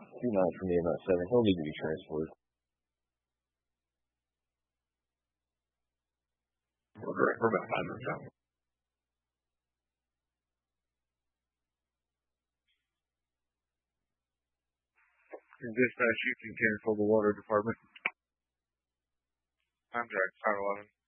Too much for me about 7. He'll need to be transferred. We're about 5 minutes out. In dispatch, you can cancel the water department. Contract 511.